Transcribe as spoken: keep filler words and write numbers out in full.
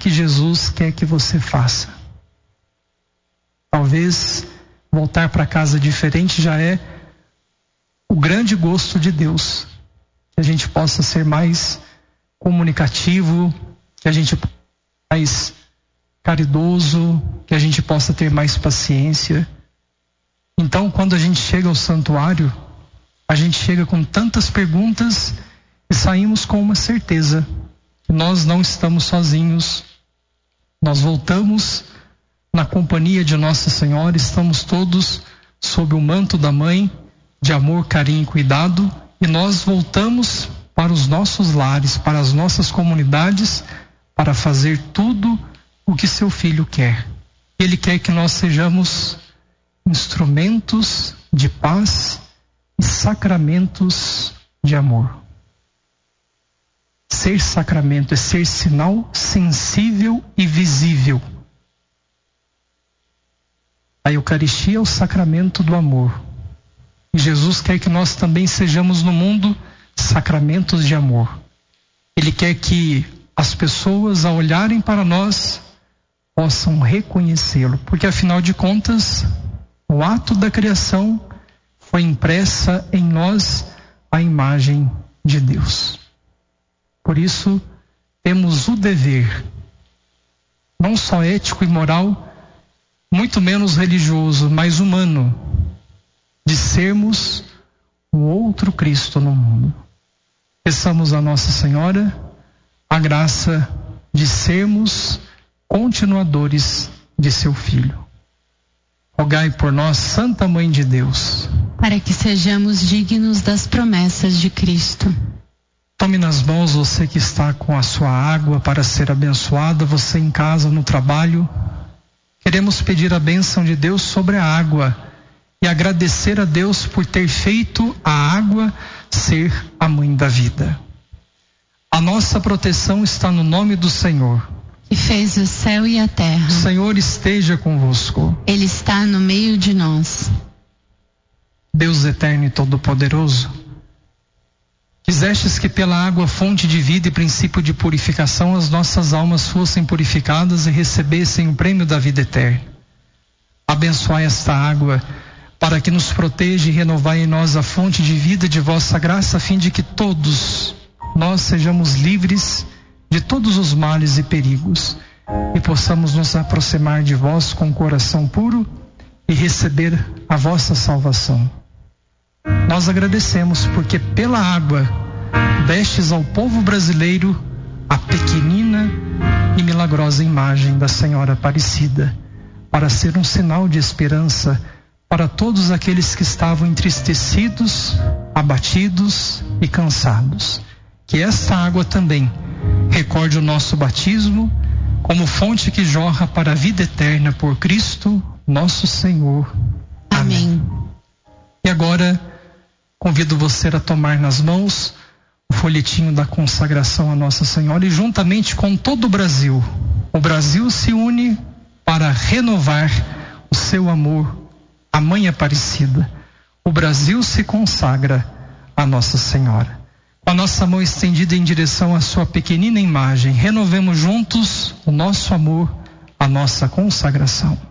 que Jesus quer que você faça. Talvez voltar para casa diferente já é o grande gosto de Deus. Que a gente possa ser mais comunicativo, que a gente possa ser mais caridoso, que a gente possa ter mais paciência. Então, quando a gente chega ao santuário, a gente chega com tantas perguntas e saímos com uma certeza: nós não estamos sozinhos. Nós voltamos na companhia de Nossa Senhora, estamos todos sob o manto da Mãe, de amor, carinho e cuidado, e nós voltamos para os nossos lares, para as nossas comunidades, para fazer tudo o que seu Filho quer. Ele quer que nós sejamos instrumentos de paz e sacramentos de amor. Ser sacramento é ser sinal sensível e visível. A Eucaristia é o sacramento do amor. E Jesus quer que nós também sejamos no mundo sacramentos de amor. Ele quer que as pessoas, ao olharem para nós, possam reconhecê-lo. Porque, afinal de contas, o ato da criação foi impressa em nós a imagem de Deus. Por isso, temos o dever, não só ético e moral, muito menos religioso, mas humano, de sermos o outro Cristo no mundo. Peçamos a Nossa Senhora a graça de sermos continuadores de seu Filho. Rogai por nós, Santa Mãe de Deus, para que sejamos dignos das promessas de Cristo. Tome nas mãos você que está com a sua água para ser abençoada, você em casa, no trabalho. Queremos pedir a bênção de Deus sobre a água e agradecer a Deus por ter feito a água ser a mãe da vida. A nossa proteção está no nome do Senhor, que fez o céu e a terra. O Senhor esteja convosco. Ele está no meio de nós. Deus eterno e todo-poderoso, quisestes que pela água, fonte de vida e princípio de purificação, as nossas almas fossem purificadas e recebessem o prêmio da vida eterna. Abençoai esta água, para que nos proteja e renovai em nós a fonte de vida de vossa graça, a fim de que todos nós sejamos livres de todos os males e perigos e possamos nos aproximar de vós com o coração puro e receber a vossa salvação. Nós agradecemos porque pela água destes ao povo brasileiro a pequenina e milagrosa imagem da Senhora Aparecida, para ser um sinal de esperança para todos aqueles que estavam entristecidos, abatidos e cansados. Que esta água também recorde o nosso batismo como fonte que jorra para a vida eterna por Cristo, nosso Senhor. Amém. Amém. E agora convido você a tomar nas mãos o folhetinho da consagração a Nossa Senhora e, juntamente com todo o Brasil, o Brasil se une para renovar o seu amor à Mãe Aparecida. O Brasil se consagra a Nossa Senhora. Com a nossa mão estendida em direção à sua pequenina imagem, renovemos juntos o nosso amor, a nossa consagração.